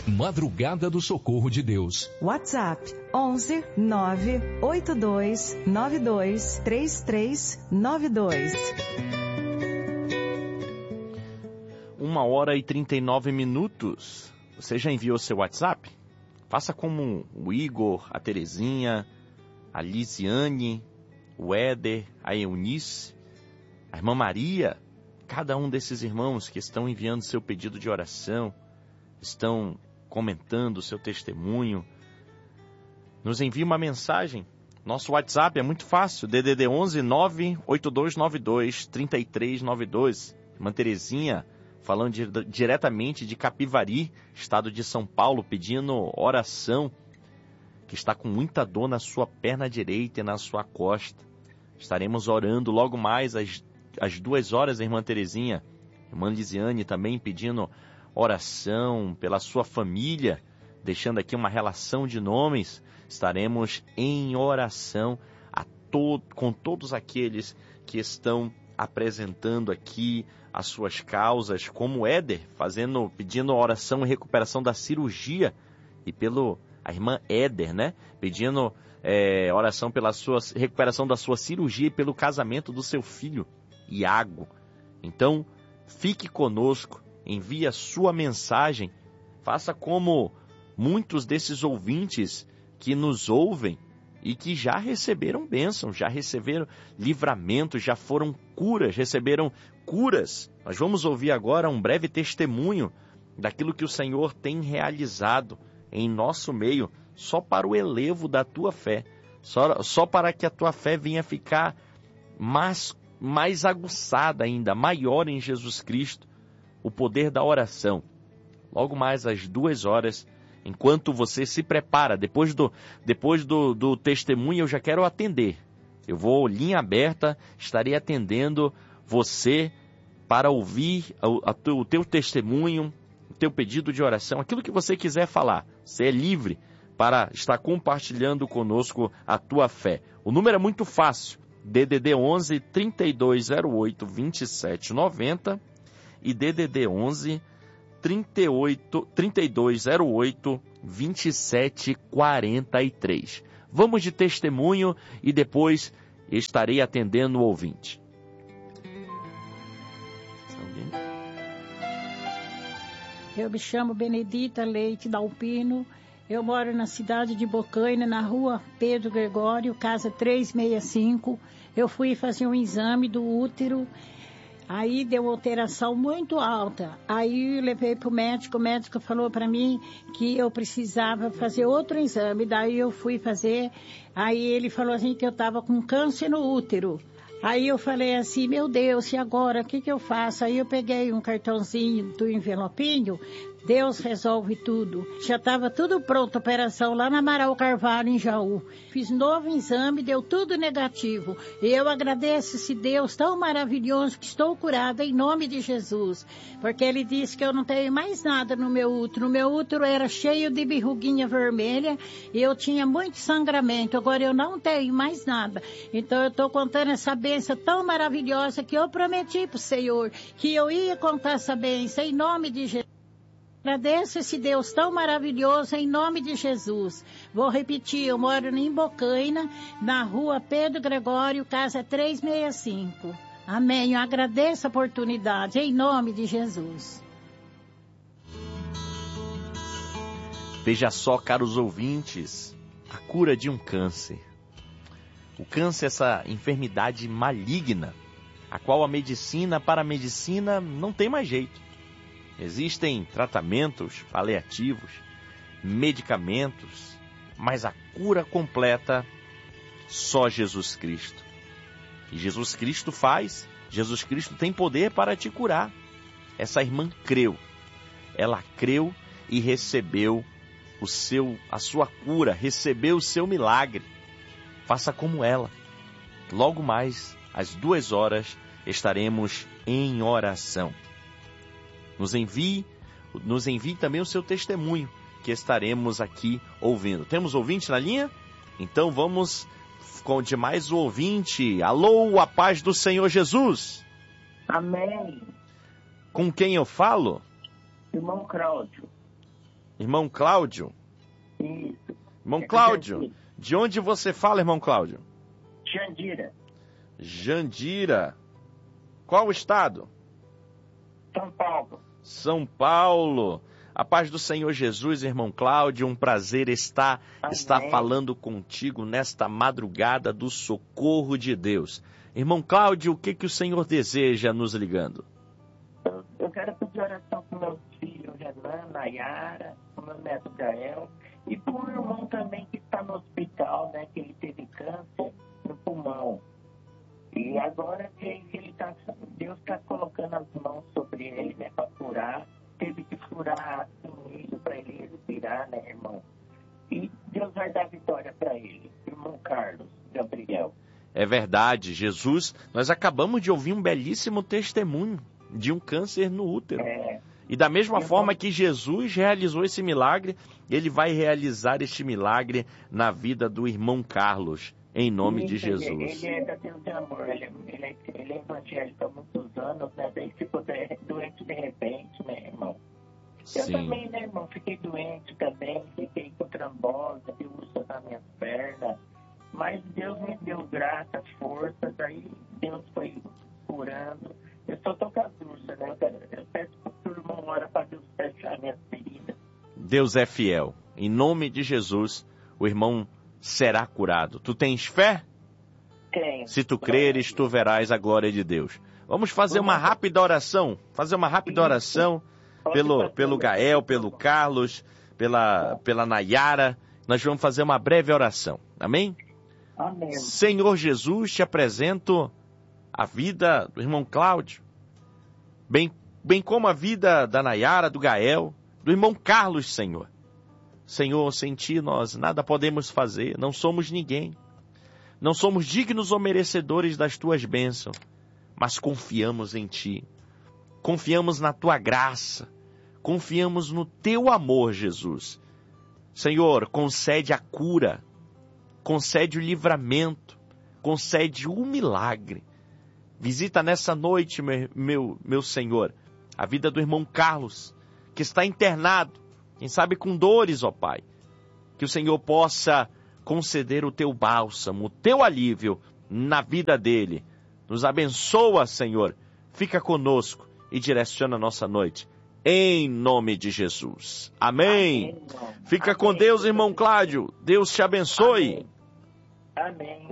Madrugada do Socorro de Deus. WhatsApp 11 982 92 3392. 1h39. Você já enviou seu WhatsApp? Faça como o Igor, a Terezinha, a Lisiane, o Éder, a Eunice, a irmã Maria. Cada um desses irmãos que estão enviando seu pedido de oração, estão comentando o seu testemunho, nos envie uma mensagem. Nosso WhatsApp é muito fácil, DDD 11 98292 3392. Irmã Terezinha, falando diretamente de Capivari, estado de São Paulo, pedindo oração, que está com muita dor na sua perna direita e na sua costa. Estaremos orando logo mais às 2h, a irmã Terezinha. Irmã Lisiane também pedindo oração pela sua família, deixando aqui uma relação de nomes. Estaremos em oração com todos aqueles que estão apresentando aqui as suas causas, como Éder, pedindo oração e recuperação da cirurgia, e a irmã Éder, né, pedindo oração pela recuperação da sua cirurgia e pelo casamento do seu filho, Iago. Então, fique conosco, envie a sua mensagem, faça como muitos desses ouvintes que nos ouvem e que já receberam bênção, já receberam livramento, já receberam curas. Nós vamos ouvir agora um breve testemunho daquilo que o Senhor tem realizado em nosso meio, só para o elevo da tua fé, só para que a tua fé venha ficar mais aguçada ainda, maior em Jesus Cristo, o poder da oração. Logo mais às 2h, enquanto você se prepara, depois do testemunho, eu já quero atender. Eu vou, linha aberta, estarei atendendo você para ouvir o teu testemunho, o teu pedido de oração, aquilo que você quiser falar. Você é livre para estar compartilhando conosco a tua fé. O número é muito fácil, DDD 11 3208 2790 e DDD 11 3208 2743. Vamos de testemunho e depois estarei atendendo o ouvinte. Eu me chamo Benedita Leite Dalpino. Eu moro na cidade de Bocaina, na rua Pedro Gregório, casa 365. Eu fui fazer um exame do útero. Aí deu alteração muito alta. Aí eu levei para o médico falou para mim que eu precisava fazer outro exame. Daí eu fui fazer, aí ele falou assim que eu estava com câncer no útero. Aí eu falei assim, meu Deus, e agora, o que eu faço? Aí eu peguei um cartãozinho do envelopinho, Deus resolve tudo. Já estava tudo pronto, a operação lá na Amaral Carvalho, em Jaú. Fiz novo exame, deu tudo negativo. E eu agradeço esse Deus tão maravilhoso que estou curada em nome de Jesus. Porque Ele disse que eu não tenho mais nada no meu útero. O meu útero era cheio de verruguinha vermelha e eu tinha muito sangramento. Agora eu não tenho mais nada. Então eu estou contando essa bênção tão maravilhosa que eu prometi para o Senhor que eu ia contar essa bênção em nome de Jesus. Agradeço esse Deus tão maravilhoso em nome de Jesus. Vou repetir, eu moro em Bocaina, na rua Pedro Gregório, casa 365. Amém. Eu agradeço a oportunidade em nome de Jesus. Veja só, caros ouvintes, a cura de um câncer. O câncer é essa enfermidade maligna, a qual para a medicina não tem mais jeito. Existem tratamentos paliativos, medicamentos, mas a cura completa só Jesus Cristo. E Jesus Cristo tem poder para te curar. Essa irmã creu. Ela creu e recebeu a sua cura, recebeu o seu milagre. Faça como ela. Logo mais, às 2h, estaremos em oração. Nos envie também o seu testemunho, que estaremos aqui ouvindo. Temos ouvinte na linha? Então vamos de mais um ouvinte. Alô, a paz do Senhor Jesus. Amém. Com quem eu falo? Irmão Cláudio. Irmão Cláudio? Isso. Irmão Cláudio, de onde você fala, irmão Cláudio? Jandira, Jandira. Qual o estado? São Paulo. São Paulo. A paz do Senhor Jesus, irmão Cláudio, um prazer estar falando contigo nesta madrugada do socorro de Deus. Irmão Cláudio, o que o Senhor deseja nos ligando? Eu quero pedir oração para meus filhos, Renan, Nayara, para o meu neto Gael, e para o irmão também que está no hospital, né, que ele teve câncer no pulmão. E agora que Deus está colocando as mãos sobre ele, né, para curar. Teve que furar o milho para ele respirar, né, irmão? E Deus vai dar vitória para ele, irmão Carlos Gabriel. É verdade, Jesus, nós acabamos de ouvir um belíssimo testemunho de um câncer no útero. E da mesma forma que Jesus realizou esse milagre, ele vai realizar este milagre na vida do irmão Carlos, em nome de Jesus. Ele é Deus de amor, ele é evangélico há muitos anos, né? Daí ficou doente de repente, né, irmão? Eu também, né, irmão? Fiquei doente também, fiquei com trombose, úlcera nas minhas pernas. Mas Deus me deu graça, força, daí Deus foi curando. Eu só tô com as úlceras, né? Eu peço para o irmão ora para Deus fechar minhas feridas. Deus é fiel. Em nome de Jesus, o irmão será curado. Tu tens fé? Tenho. Se tu creres, tu verás a glória de Deus. Vamos fazer uma rápida oração. Pelo Gael, pelo Carlos, pela Nayara. Nós vamos fazer uma breve oração. Amém? Amém. Senhor Jesus, te apresento a vida do irmão Cláudio, bem como a vida da Nayara, do Gael, do irmão Carlos, Senhor. Senhor, sem ti nós nada podemos fazer, não somos ninguém. Não somos dignos ou merecedores das tuas bênçãos, mas confiamos em ti. Confiamos na tua graça. Confiamos no teu amor, Jesus. Senhor, concede a cura, concede o livramento, concede o milagre. Visita nessa noite, meu Senhor, a vida do irmão Carlos, que está internado, quem sabe com dores, ó Pai. Que o Senhor possa conceder o teu bálsamo, o teu alívio na vida dele. Nos abençoa, Senhor. Fica conosco e direciona a nossa noite. Em nome de Jesus. Amém. Fica com Deus, irmão Cláudio. Deus te abençoe. Amém.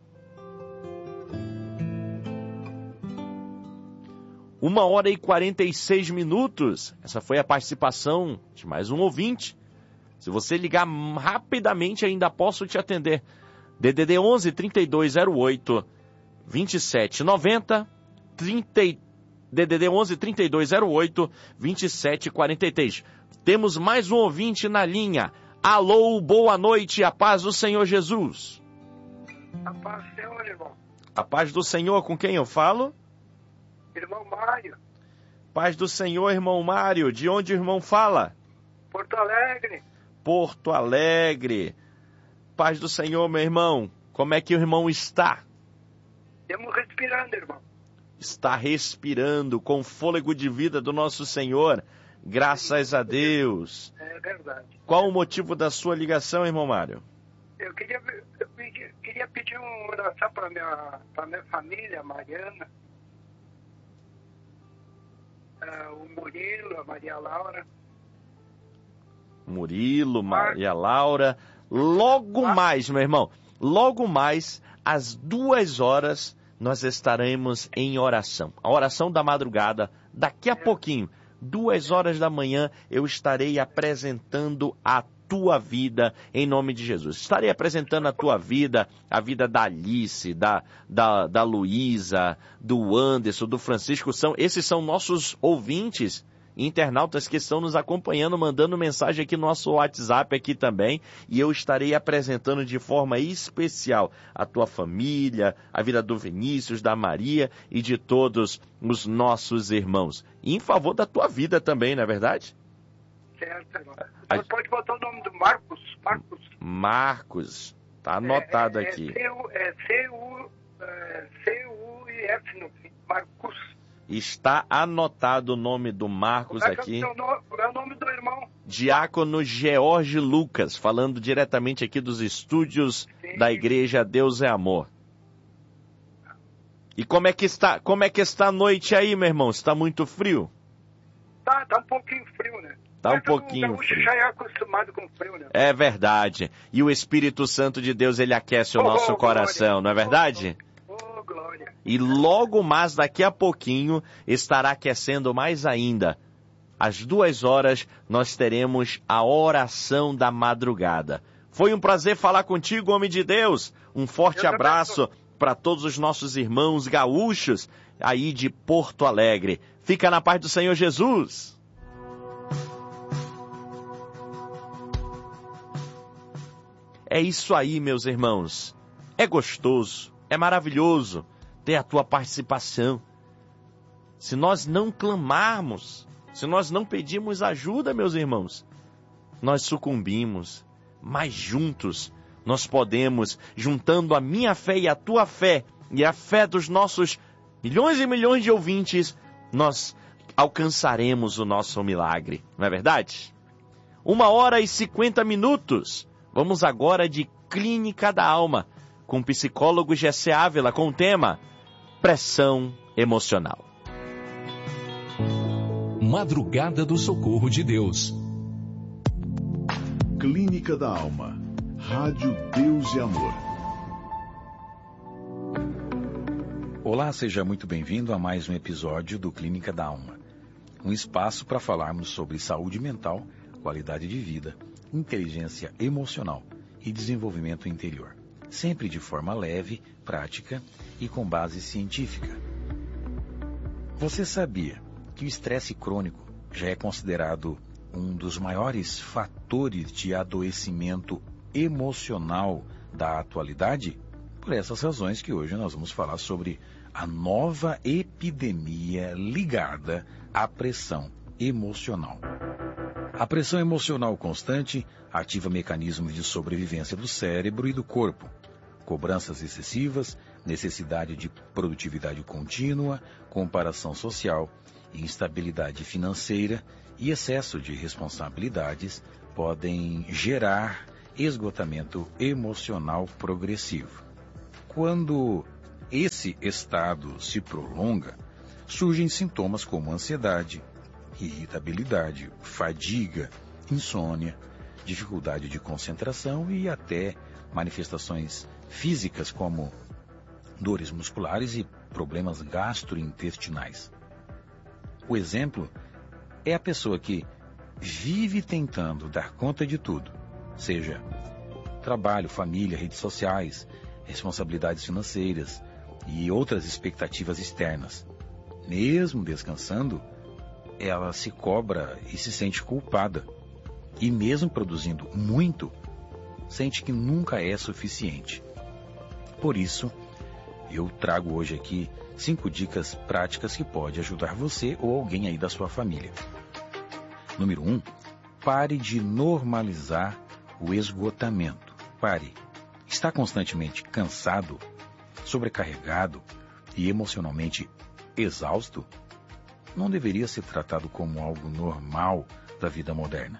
1h46. Essa foi a participação de mais um ouvinte. Se você ligar rapidamente, ainda posso te atender. DDD 11 3208 2790, DDD 11 3208 2743. Temos mais um ouvinte na linha. Alô, boa noite, a paz do Senhor Jesus. A paz do Senhor, irmão. A paz do Senhor, com quem eu falo? Irmão Mário. Paz do Senhor, irmão Mário. De onde o irmão fala? Porto Alegre. Porto Alegre. Paz do Senhor, meu irmão. Como é que o irmão está? Estamos respirando, irmão. Está respirando com o fôlego de vida do nosso Senhor. Graças a Deus. É verdade. Qual o motivo da sua ligação, irmão Mário? Eu queria pedir uma oração para minha família, a Mariana, o Murilo, a Maria Laura. Murilo, Maria Laura. Logo mais, meu irmão, logo mais, às 2h, nós estaremos em oração. A oração da madrugada, daqui a pouquinho, 2h da manhã, eu estarei apresentando a tua vida em nome de Jesus. Estarei apresentando a tua vida, a vida da Alice, da Luísa, do Anderson, do Francisco. Esses são nossos ouvintes, internautas que estão nos acompanhando, mandando mensagem aqui no nosso WhatsApp aqui também, e eu estarei apresentando de forma especial a tua família, a vida do Vinícius, da Maria e de todos os nossos irmãos. E em favor da tua vida também, não é verdade? Certo, irmão. Você pode botar o nome do Marcos? Marcos. Tá anotado aqui. C-U-I-F no fim. Marcos. Está anotado o nome do Marcos aqui. É o nome do irmão. Diácono George Lucas, falando diretamente aqui dos estúdios da Igreja Deus é Amor. E como é que está a noite aí, meu irmão? Está muito frio? Tá um pouquinho frio, né? Tá um pouquinho frio. Já é acostumado com frio, né? É verdade. E o Espírito Santo de Deus, ele aquece o nosso coração, não é verdade? Glória. E logo mais, daqui a pouquinho, estará aquecendo mais ainda. Às 2h, nós teremos a oração da madrugada. Foi um prazer falar contigo, homem de Deus. Um forte abraço para todos os nossos irmãos gaúchos aí de Porto Alegre. Fica na paz do Senhor Jesus. É isso aí, meus irmãos. É gostoso, é maravilhoso ter a tua participação. Se nós não clamarmos, se nós não pedirmos ajuda, meus irmãos, nós sucumbimos. Mas juntos nós podemos, juntando a minha fé e a tua fé, e a fé dos nossos milhões e milhões de ouvintes, nós alcançaremos o nosso milagre. Não é verdade? 1h50. Vamos agora de Clínica da Alma, com o psicólogo Gessé Ávila, com o tema Pressão Emocional. Madrugada do Socorro de Deus. Clínica da Alma. Rádio Deus e Amor. Olá, seja muito bem-vindo a mais um episódio do Clínica da Alma. Um espaço para falarmos sobre saúde mental, qualidade de vida, inteligência emocional e desenvolvimento interior. Sempre de forma leve, prática e com base científica. Você sabia que o estresse crônico já é considerado um dos maiores fatores de adoecimento emocional da atualidade? Por essas razões que hoje nós vamos falar sobre a nova epidemia ligada à pressão emocional. A pressão emocional constante ativa mecanismos de sobrevivência do cérebro e do corpo. Cobranças excessivas, necessidade de produtividade contínua, comparação social, instabilidade financeira e excesso de responsabilidades podem gerar esgotamento emocional progressivo. Quando esse estado se prolonga, surgem sintomas como ansiedade, irritabilidade, fadiga, insônia, dificuldade de concentração e até manifestações físicas como dores musculares e problemas gastrointestinais. O exemplo é a pessoa que vive tentando dar conta de tudo, seja trabalho, família, redes sociais, responsabilidades financeiras e outras expectativas externas. Mesmo descansando, ela se cobra e se sente culpada. E mesmo produzindo muito, sente que nunca é suficiente. Por isso, eu trago hoje aqui 5 dicas práticas que podem ajudar você ou alguém aí da sua família. Número 1, pare de normalizar o esgotamento. Pare. Está constantemente cansado, sobrecarregado e emocionalmente exausto? Não deveria ser tratado como algo normal da vida moderna.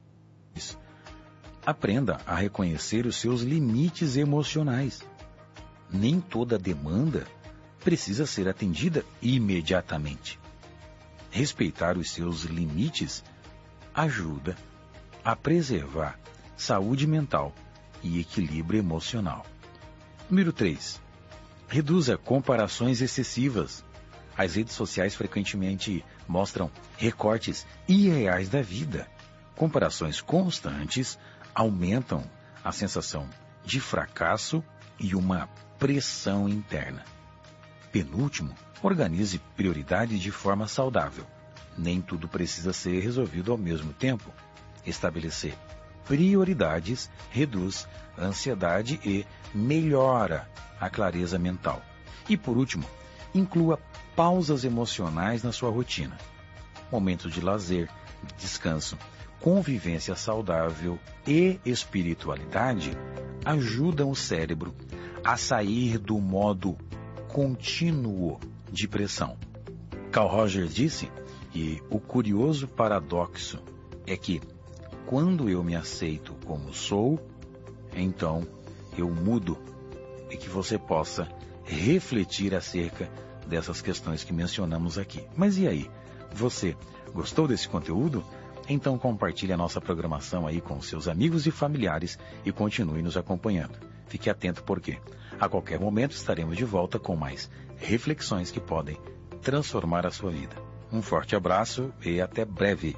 Aprenda a reconhecer os seus limites emocionais. Nem toda demanda precisa ser atendida imediatamente. Respeitar os seus limites ajuda a preservar saúde mental e equilíbrio emocional. Número 3. Reduza comparações excessivas. As redes sociais frequentemente mostram recortes irreais da vida. Comparações constantes aumentam a sensação de fracasso e uma pressão interna. Penúltimo, organize prioridades de forma saudável. Nem tudo precisa ser resolvido ao mesmo tempo. Estabelecer prioridades reduz a ansiedade e melhora a clareza mental. E por último, inclua pausas emocionais na sua rotina. Momentos de lazer, descanso, convivência saudável e espiritualidade ajudam o cérebro a sair do modo contínuo de pressão. Carl Rogers disse que o curioso paradoxo é que quando eu me aceito como sou, então eu mudo, e que você possa refletir acerca dessas questões que mencionamos aqui. Mas e aí? Você gostou desse conteúdo? Então compartilhe a nossa programação aí com seus amigos e familiares e continue nos acompanhando. Fique atento porque a qualquer momento estaremos de volta com mais reflexões que podem transformar a sua vida. Um forte abraço e até breve.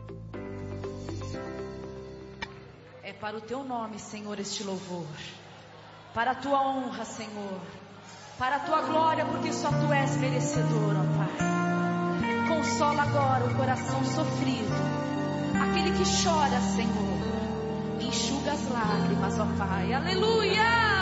É para o teu nome, Senhor, este louvor. Para a tua honra, Senhor. Para a tua glória, porque só tu és merecedor, ó Pai. Consola agora o coração sofrido, aquele que chora, Senhor. Enxuga as lágrimas, ó Pai. Aleluia!